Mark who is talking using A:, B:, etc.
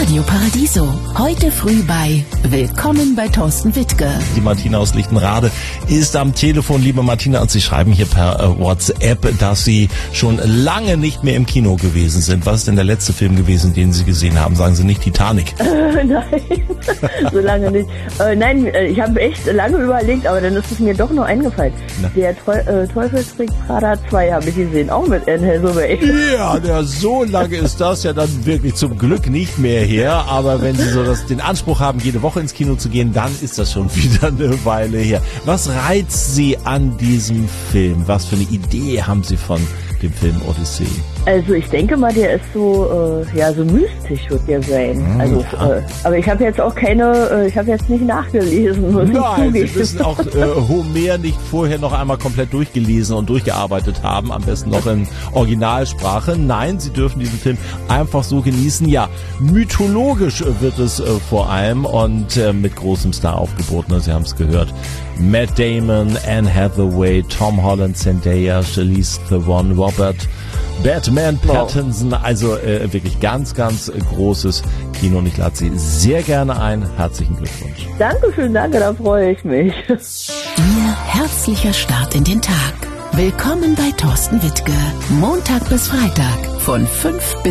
A: Radio Paradiso. Heute früh bei Willkommen bei Thorsten Wittke.
B: Die Martina aus Lichtenrade ist am Telefon. Liebe Martina, und Sie schreiben hier per WhatsApp, dass Sie schon lange nicht mehr im Kino gewesen sind. Was ist denn der letzte Film gewesen, den Sie gesehen haben? Sagen Sie nicht Titanic?
C: Nein, so lange nicht. Nein, ich habe echt lange überlegt, aber dann ist es mir doch noch eingefallen. Na? Der Teufelsfreak Prada 2 habe ich gesehen, auch mit Anne Hathaway.
B: Ja, so lange ist das ja dann wirklich zum Glück nicht mehr her. Aber wenn Sie so den Anspruch haben, jede Woche ins Kino zu gehen, dann ist das schon wieder eine Weile her. Was reizt Sie an diesem Film? Was für eine Idee haben Sie von dem Film Odyssee?
C: Also ich denke mal, der ist so, so mystisch wird der sein. Also, aber ich habe jetzt auch ich habe jetzt nicht nachgelesen, muss ich zugeben.
B: Sie müssen auch Homer nicht vorher noch einmal komplett durchgelesen und durchgearbeitet haben, am besten noch in Originalsprache. Nein, Sie dürfen diesen Film einfach so genießen. Ja, mythologisch wird es vor allem und mit großem Star-Aufgebot, Sie haben es gehört. Matt Damon, Anne Hathaway, Tom Holland, Zendaya, Charlize Theron, Robert Batman Pattinson, also wirklich ganz, ganz großes Kino und ich lade Sie sehr gerne ein. Herzlichen Glückwunsch.
C: Dankeschön, danke, da freue ich mich.
A: Ihr herzlicher Start in den Tag. Willkommen bei Thorsten Wittke. Montag bis Freitag von 5 bis